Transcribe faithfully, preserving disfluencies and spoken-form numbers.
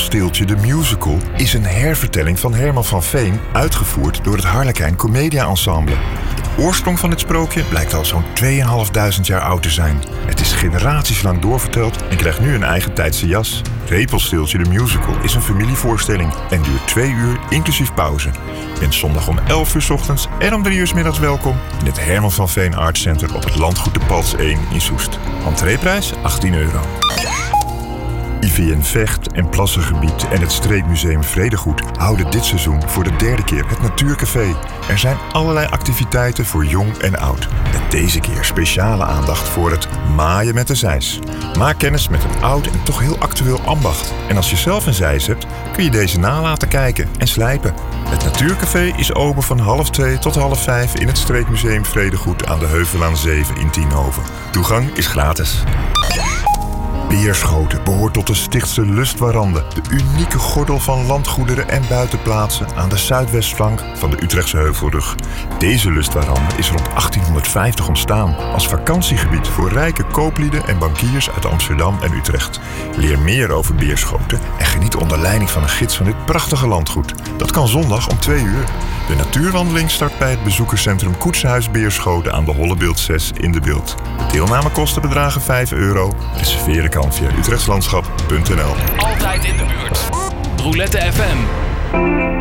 Repelsteeltje de Musical is een hervertelling van Herman van Veen, uitgevoerd door het Harlekijn Commedia Ensemble. De oorsprong van dit sprookje blijkt al zo'n tweeënhalfduizend jaar oud te zijn. Het is generaties lang doorverteld en krijgt nu een eigen tijdse jas. Repelsteeltje de Musical is een familievoorstelling en duurt twee uur inclusief pauze. Je bent zondag om elf uur 's ochtends en om drie uur 's middags welkom in het Herman van Veen Art Center op het Landgoed de Palts één in Soest. Entreeprijs achttien euro. I V N Vecht en Plassengebied en het Streekmuseum Vredegoed houden dit seizoen voor de derde keer het Natuurcafé. Er zijn allerlei activiteiten voor jong en oud. Met deze keer speciale aandacht voor het maaien met de zeis. Maak kennis met een oud en toch heel actueel ambacht. En als je zelf een zeis hebt, kun je deze na laten kijken en slijpen. Het Natuurcafé is open van half twee tot half vijf in het Streekmuseum Vredegoed aan de Heuvelaan zeven in Tienhoven. Toegang is gratis. Beerschoten behoort tot de Stichtse Lustwarande, de unieke gordel van landgoederen en buitenplaatsen aan de zuidwestflank van de Utrechtse Heuvelrug. Deze Lustwarande is rond achttienhonderdvijftig ontstaan als vakantiegebied voor rijke kooplieden en bankiers uit Amsterdam en Utrecht. Leer meer over Beerschoten en geniet onder leiding van een gids van dit prachtige landgoed. Dat kan zondag om twee uur. De natuurwandeling start bij het bezoekerscentrum Koetshuis Beerschoten aan de Hollebeeld zes in de Beeld. De deelnamekosten bedragen vijf euro. Reserveren kan via utrechtslandschap punt n l. Altijd in de buurt. Roulette F M.